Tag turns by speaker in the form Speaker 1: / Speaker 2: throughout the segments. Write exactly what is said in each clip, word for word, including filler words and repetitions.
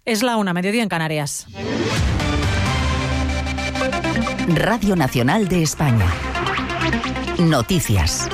Speaker 1: Es la una, mediodía en Canarias.
Speaker 2: Radio Nacional de España. Noticias.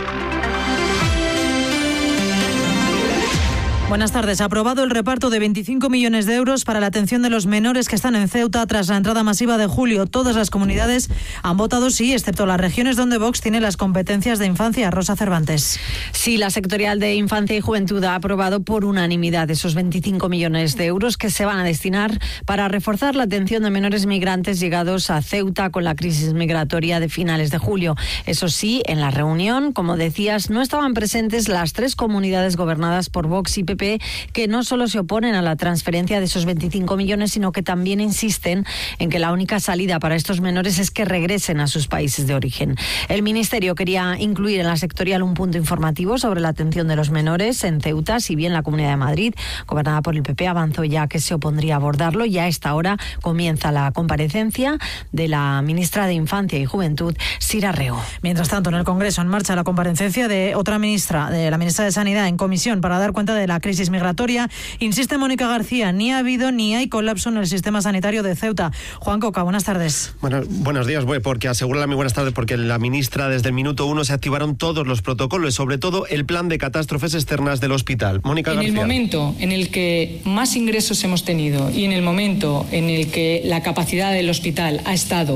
Speaker 1: Buenas tardes. Ha aprobado el reparto de veinticinco millones de euros para la atención de los menores que están en Ceuta tras la entrada masiva de julio. Todas las comunidades han votado sí, excepto las regiones donde Vox tiene las competencias de infancia. Rosa Cervantes.
Speaker 3: Sí, la sectorial de Infancia y Juventud ha aprobado por unanimidad esos veinticinco millones de euros que se van a destinar para reforzar la atención de menores migrantes llegados a Ceuta con la crisis migratoria de finales de julio. Eso sí, en la reunión, como decías, no estaban presentes las tres comunidades gobernadas por Vox y P P, que no solo se oponen a la transferencia de esos veinticinco millones, sino que también insisten en que la única salida para estos menores es que regresen a sus países de origen. El Ministerio quería incluir en la sectorial un punto informativo sobre la atención de los menores en Ceuta, si bien la Comunidad de Madrid, gobernada por el P P, avanzó ya que se opondría a abordarlo. Y a esta hora comienza la comparecencia de la ministra de Infancia y Juventud, Sira Reo.
Speaker 1: Mientras tanto, en el Congreso en marcha la comparecencia de otra ministra, de la ministra de Sanidad, en comisión para dar cuenta de la crisis migratoria. Insiste Mónica García, ni ha habido ni hay colapso en el sistema sanitario de Ceuta. Juan Coca, buenas tardes.
Speaker 4: Bueno, buenos días, voy porque asegúrala muy buenas tardes, porque la ministra desde el minuto uno se activaron todos los protocolos, sobre todo el plan de catástrofes externas del hospital. Mónica García.
Speaker 5: En el momento en el que más ingresos hemos tenido y en el momento en el que la capacidad del hospital ha estado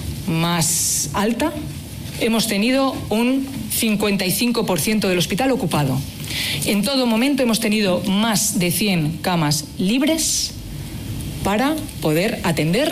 Speaker 5: más alta, hemos tenido un cincuenta y cinco por ciento del hospital ocupado. En todo momento hemos tenido más de cien camas libres para poder atender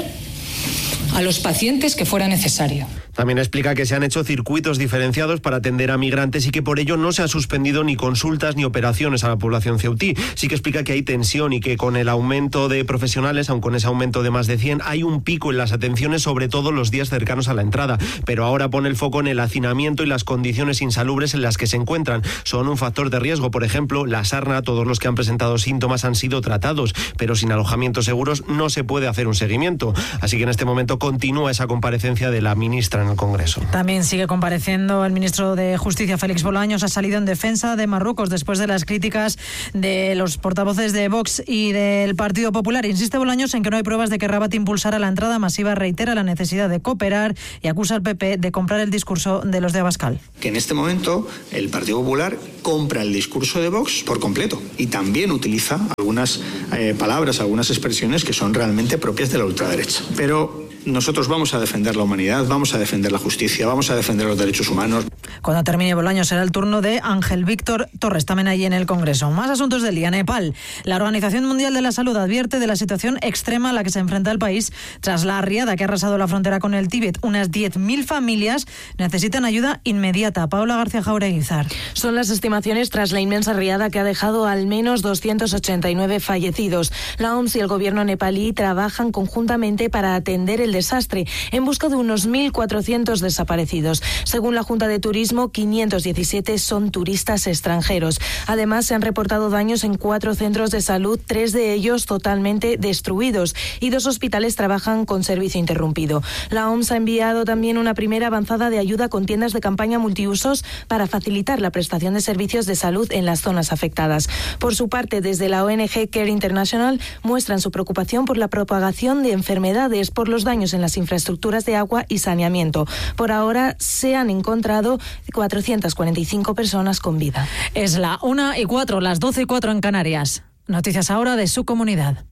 Speaker 5: a los pacientes que fuera necesario.
Speaker 4: También explica que se han hecho circuitos diferenciados para atender a migrantes y que por ello no se ha suspendido ni consultas ni operaciones a la población ceutí. Sí que explica que hay tensión y que con el aumento de profesionales, aun con ese aumento de más de cien, hay un pico en las atenciones, sobre todo los días cercanos a la entrada. Pero ahora pone el foco en el hacinamiento y las condiciones insalubres en las que se encuentran. Son un factor de riesgo. Por ejemplo, la sarna, todos los que han presentado síntomas han sido tratados, pero sin alojamientos seguros no se puede hacer un seguimiento. Así que en este momento continúa esa comparecencia de la ministra en el Congreso.
Speaker 1: También sigue compareciendo el ministro de Justicia, Félix Bolaños. Ha salido en defensa de Marruecos después de las críticas de los portavoces de Vox y del Partido Popular. Insiste Bolaños en que no hay pruebas de que Rabat impulsara la entrada masiva, reitera la necesidad de cooperar y acusa al P P de comprar el discurso de los de Abascal.
Speaker 6: Que en este momento el Partido Popular compra el discurso de Vox por completo y también utiliza algunas eh, palabras, algunas expresiones que son realmente propias de la ultraderecha. Pero nosotros vamos a defender la humanidad, vamos a defender la justicia, vamos a defender los derechos humanos.
Speaker 1: Cuando termine Bolaños será el turno de Ángel Víctor Torres, también allí en el Congreso. Más asuntos del día. Nepal. La Organización Mundial de la Salud advierte de la situación extrema a la que se enfrenta el país tras la riada que ha arrasado la frontera con el Tíbet. Unas diez mil familias necesitan ayuda inmediata. Paula García Jaureguizar.
Speaker 7: Son las estimaciones tras la inmensa riada que ha dejado al menos doscientos ochenta y nueve fallecidos. La O M S y el gobierno nepalí trabajan conjuntamente para atender el desastre en busca de unos mil cuatrocientos desaparecidos. Según la Junta de Turismo, quinientos diecisiete son turistas extranjeros. Además, se han reportado daños en cuatro centros de salud, tres de ellos totalmente destruidos, y dos hospitales trabajan con servicio interrumpido. La O M S ha enviado también una primera avanzada de ayuda con tiendas de campaña multiusos para facilitar la prestación de servicios de salud en las zonas afectadas. Por su parte, desde la O N G Care International muestran su preocupación por la propagación de enfermedades por los daños en las infraestructuras de agua y saneamiento. Por ahora se han encontrado cuatrocientas cuarenta y cinco personas con vida.
Speaker 1: Es la una y cuatro, las doce y cuatro en Canarias. Noticias ahora de su comunidad.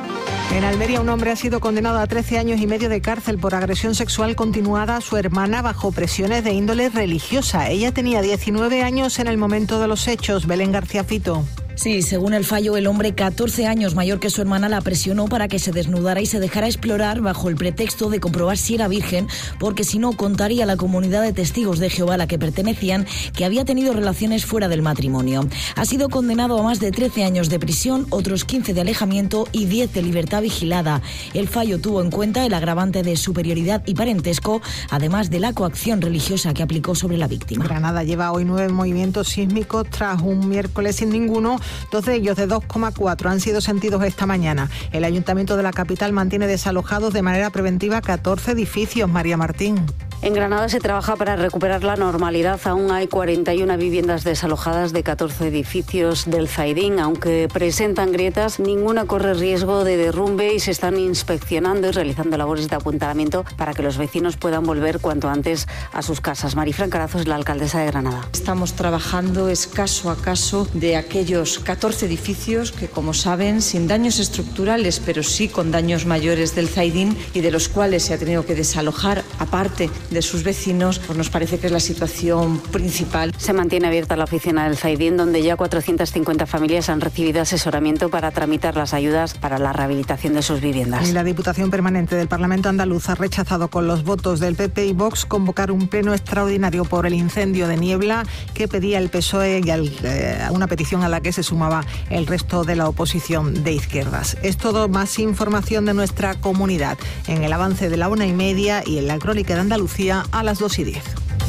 Speaker 8: En Almería, un hombre ha sido condenado a trece años y medio de cárcel por agresión sexual continuada a su hermana bajo presiones de índole religiosa. Ella tenía diecinueve años en el momento de los hechos. Belén García Fito.
Speaker 9: Sí, según el fallo, el hombre catorce años mayor que su hermana la presionó para que se desnudara y se dejara explorar bajo el pretexto de comprobar si era virgen, porque si no contaría a la comunidad de testigos de Jehová a la que pertenecían que había tenido relaciones fuera del matrimonio. Ha sido condenado a más de trece años de prisión, otros quince de alejamiento y diez de libertad vigilada. El fallo tuvo en cuenta el agravante de superioridad y parentesco, además de la coacción religiosa que aplicó sobre la víctima.
Speaker 8: Granada lleva hoy nueve movimientos sísmicos tras un miércoles sin ninguno. Dos de ellos, de dos coma cuatro, han sido sentidos esta mañana. El Ayuntamiento de la capital mantiene desalojados de manera preventiva catorce edificios. María Martín.
Speaker 10: En Granada se trabaja para recuperar la normalidad. Aún hay cuarenta y una viviendas desalojadas de catorce edificios del Zaidín. Aunque presentan grietas, ninguna corre riesgo de derrumbe y se están inspeccionando y realizando labores de apuntalamiento para que los vecinos puedan volver cuanto antes a sus casas. Marifran Carazo es la alcaldesa de Granada.
Speaker 11: Estamos trabajando es caso a caso de aquellos catorce edificios que, como saben, sin daños estructurales, pero sí con daños mayores del Zaidín y de los cuales se ha tenido que desalojar, aparte de sus vecinos, pues nos parece que es la situación principal.
Speaker 10: Se mantiene abierta la oficina del Zaidín, donde ya cuatrocientas cincuenta familias han recibido asesoramiento para tramitar las ayudas para la rehabilitación de sus viviendas.
Speaker 8: Y la Diputación Permanente del Parlamento andaluz ha rechazado con los votos del P P y Vox convocar un pleno extraordinario por el incendio de Niebla que pedía el P S O E y al, eh, una petición a la que se sumaba el resto de la oposición de izquierdas. Es todo. Más información de nuestra comunidad en el avance de la una y media y en la crónica de Andalucía a las dos y diez.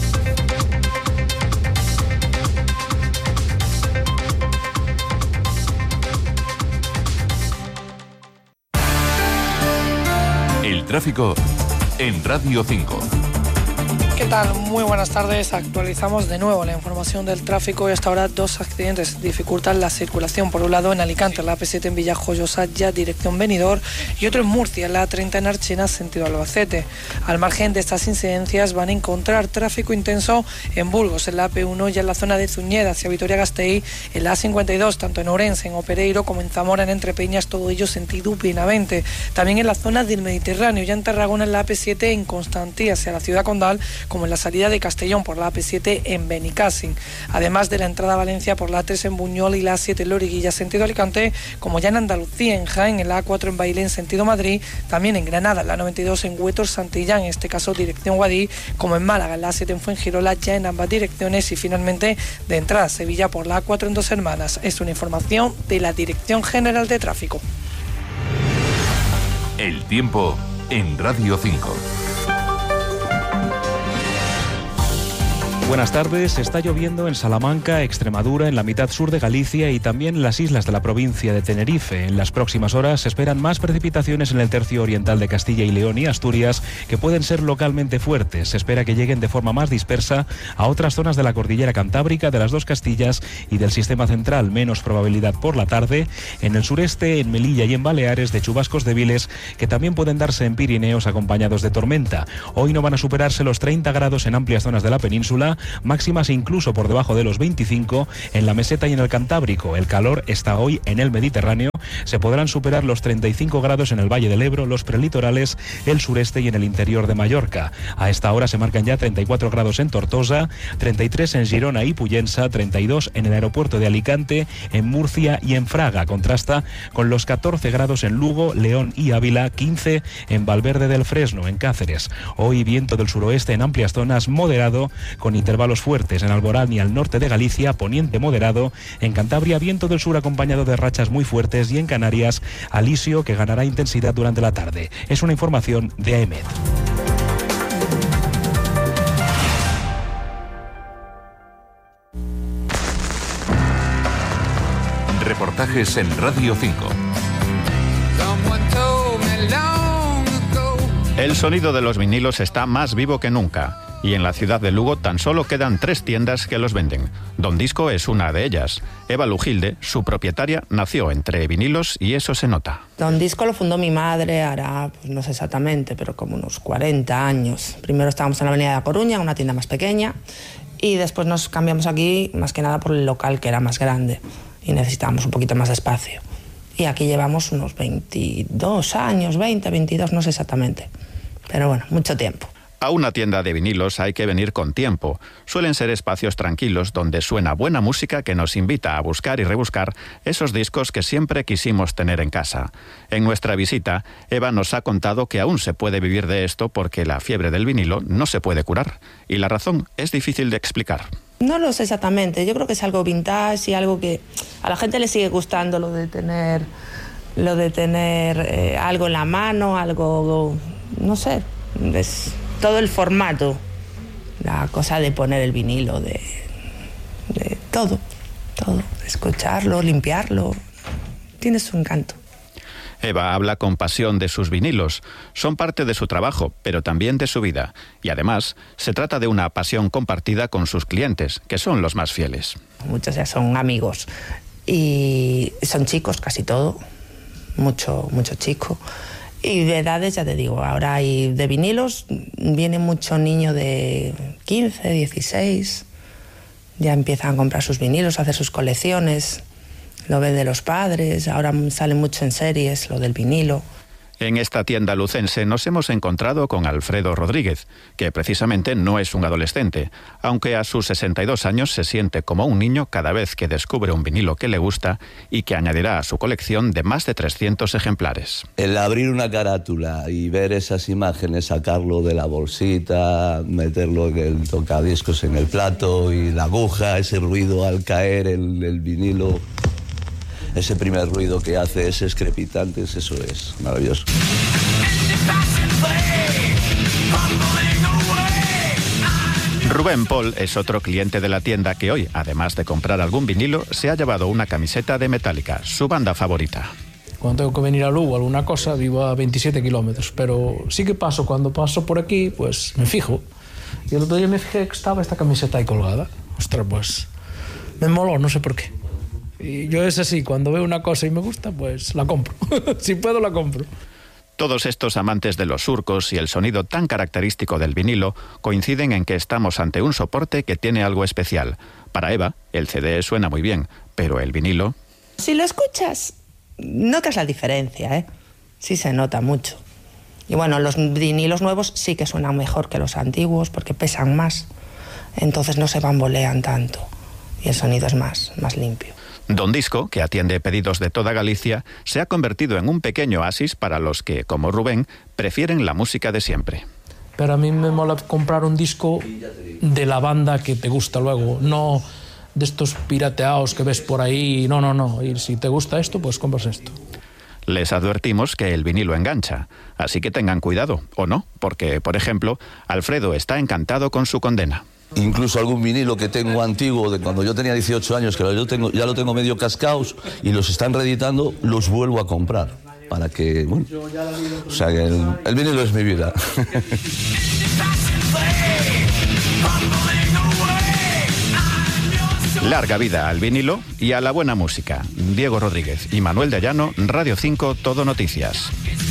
Speaker 12: El tráfico en Radio cinco.
Speaker 13: ¿Qué tal? Muy buenas tardes. Actualizamos de nuevo la información del tráfico y hasta ahora dos accidentes dificultan la circulación. Por un lado en Alicante, la A P siete en Villajoyosa, ya dirección Benidorm, y otro en Murcia, la A treinta en Archena, sentido Albacete. Al margen de estas incidencias van a encontrar tráfico intenso en Burgos, en la A P uno, ya en la zona de Zuñeda hacia Vitoria-Gasteiz, en la A cincuenta y dos, tanto en Ourense, en Opereiro, como en Zamora, en Entrepeñas, todo ello sentido Benavente. También en la zona del Mediterráneo, ya en Tarragona, en la A P siete en Constantí, hacia la ciudad condal, como en la salida de Castellón por la A P siete en Benicàssim, además de la entrada a Valencia por la A tres en Buñol y la A siete en Loriguilla sentido Alicante, como ya en Andalucía, en Jaén, en la A cuatro en Bailén sentido Madrid, también en Granada, en la noventa y dos en Huétor Santillán, en este caso dirección Guadix, como en Málaga, en la A siete en Fuengirola, ya en ambas direcciones, y finalmente de entrada a Sevilla por la A cuatro en Dos Hermanas. Es una información de la Dirección General de Tráfico.
Speaker 12: El tiempo en Radio cinco.
Speaker 14: Buenas tardes. Está lloviendo en Salamanca, Extremadura, en la mitad sur de Galicia y también en las islas de la provincia de Tenerife. En las próximas horas se esperan más precipitaciones en el tercio oriental de Castilla y León y Asturias, que pueden ser localmente fuertes. Se espera que lleguen de forma más dispersa a otras zonas de la cordillera cantábrica, de las dos Castillas y del sistema central. Menos probabilidad por la tarde en el sureste, en Melilla y en Baleares, de chubascos débiles que también pueden darse en Pirineos acompañados de tormenta. Hoy no van a superarse los treinta grados en amplias zonas de la península, máximas incluso por debajo de los veinticinco en la meseta y en el Cantábrico. El calor está hoy en el Mediterráneo. Se podrán superar los treinta y cinco grados en el Valle del Ebro, los prelitorales, el sureste y en el interior de Mallorca. A esta hora se marcan ya treinta y cuatro grados en Tortosa, treinta y tres en Girona y Puyensa, treinta y dos en el aeropuerto de Alicante, en Murcia y en Fraga. Contrasta con los catorce grados en Lugo, León y Ávila, quince en Valverde del Fresno, en Cáceres. Hoy viento del suroeste en amplias zonas, moderado, con intervalos fuertes en Alborán y al norte de Galicia, poniente moderado. En Cantabria, viento del sur acompañado de rachas muy fuertes, y en Canarias, alisio que ganará intensidad durante la tarde. Es una información de A E M E T.
Speaker 12: Reportajes en Radio cinco.
Speaker 15: El sonido de los vinilos está más vivo que nunca. Y en la ciudad de Lugo tan solo quedan tres tiendas que los venden. Don Disco es una de ellas. Eva Lujilde, su propietaria, nació entre vinilos y eso se nota.
Speaker 16: Don Disco lo fundó mi madre, hará, pues no sé exactamente, pero como unos cuarenta años. Primero estábamos en la Avenida de La Coruña, una tienda más pequeña, y después nos cambiamos aquí más que nada por el local, que era más grande, y necesitábamos un poquito más de espacio. Y aquí llevamos unos veintidós años, veinte, veintidós, no sé exactamente, pero bueno, mucho tiempo.
Speaker 15: A una tienda de vinilos hay que venir con tiempo. Suelen ser espacios tranquilos donde suena buena música que nos invita a buscar y rebuscar esos discos que siempre quisimos tener en casa. En nuestra visita, Eva nos ha contado que aún se puede vivir de esto porque la fiebre del vinilo no se puede curar. Y la razón es difícil de explicar.
Speaker 16: No lo sé exactamente. Yo creo que es algo vintage y algo que a la gente le sigue gustando, lo de tener, lo de tener eh, algo en la mano, algo, no sé, es... todo el formato, la cosa de poner el vinilo, de, de todo, todo, escucharlo, limpiarlo, tiene su encanto.
Speaker 15: Eva habla con pasión de sus vinilos. Son parte de su trabajo, pero también de su vida. Y además, se trata de una pasión compartida con sus clientes, que son los más fieles.
Speaker 16: Muchos ya son amigos y son chicos, casi todo. Mucho, mucho chico. Y de edades, ya te digo, ahora hay de vinilos, viene mucho niño de quince, dieciséis, ya empiezan a comprar sus vinilos, a hacer sus colecciones, lo ven de los padres, ahora sale mucho en series lo del vinilo.
Speaker 15: En esta tienda lucense nos hemos encontrado con Alfredo Rodríguez, que precisamente no es un adolescente, aunque a sus sesenta y dos años se siente como un niño cada vez que descubre un vinilo que le gusta y que añadirá a su colección de más de trescientos ejemplares.
Speaker 17: El abrir una carátula y ver esas imágenes, sacarlo de la bolsita, meterlo en el tocadiscos en el plato y la aguja, ese ruido al caer el, el vinilo... Ese primer ruido que hace, ese escrepitante, eso es maravilloso.
Speaker 15: Rubén Paul es otro cliente de la tienda que hoy, además de comprar algún vinilo, se ha llevado una camiseta de Metallica, su banda favorita.
Speaker 18: Cuando tengo que venir a Lugo, alguna cosa, vivo a veintisiete kilómetros, pero sí que paso, cuando paso por aquí, pues me fijo. Y el otro día me fijé que estaba esta camiseta ahí colgada. Ostras, pues me moló, no sé por qué. Y yo es así, cuando veo una cosa y me gusta, pues la compro. Si puedo, la compro.
Speaker 15: Todos estos amantes de los surcos y el sonido tan característico del vinilo coinciden en que estamos ante un soporte que tiene algo especial. Para Eva, el C D suena muy bien, pero el vinilo...
Speaker 16: Si lo escuchas, notas la diferencia, ¿eh? Sí se nota mucho. Y bueno, los vinilos nuevos sí que suenan mejor que los antiguos porque pesan más. Entonces no se bambolean tanto y el sonido es más, más limpio.
Speaker 15: Don Disco, que atiende pedidos de toda Galicia, se ha convertido en un pequeño oasis para los que, como Rubén, prefieren la música de siempre.
Speaker 18: Pero a mí me mola comprar un disco de la banda que te gusta luego, no de estos pirateados que ves por ahí, no, no, no. Y si te gusta esto, pues compras esto.
Speaker 15: Les advertimos que el vinilo engancha, así que tengan cuidado, o no, porque, por ejemplo, Alfredo está encantado con su condena.
Speaker 17: Incluso algún vinilo que tengo antiguo de cuando yo tenía dieciocho años, que yo tengo, ya lo tengo medio cascaos y los están reeditando, los vuelvo a comprar. Para que, bueno, o sea que el, el vinilo es mi vida.
Speaker 15: Larga vida al vinilo y a la buena música. Diego Rodríguez y Manuel de Ayano, Radio cinco, Todo Noticias.